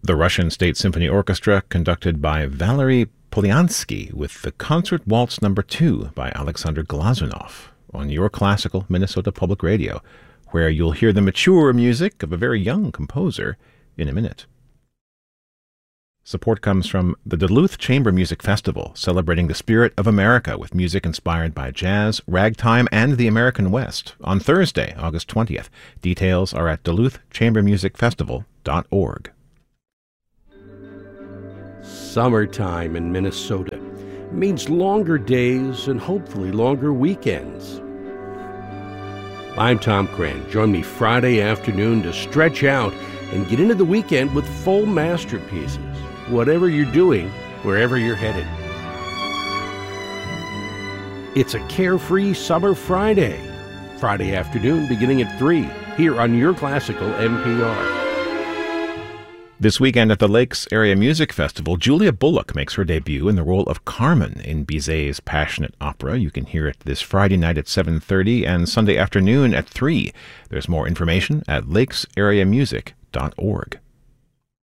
The Russian State Symphony Orchestra, conducted by Valery Polyansky, with the Concert Waltz No. 2 by Alexander Glazunov, on Your Classical Minnesota Public Radio, where you'll hear the mature music of a very young composer in a minute. Support comes from the Duluth Chamber Music Festival, celebrating the spirit of America with music inspired by jazz, ragtime, and the American West, on Thursday, August 20th. Details are at duluthchambermusicfestival.org. Summertime in Minnesota means longer days and hopefully longer weekends. I'm Tom Cran. Join me Friday afternoon to stretch out and get into the weekend with full masterpieces. Whatever you're doing, wherever you're headed. It's a carefree summer Friday. Friday afternoon beginning at 3 here on Your Classical NPR. This weekend at the Lakes Area Music Festival, Julia Bullock makes her debut in the role of Carmen in Bizet's passionate opera. You can hear it this Friday night at 7:30 and Sunday afternoon at 3. There's more information at lakesareamusic.org.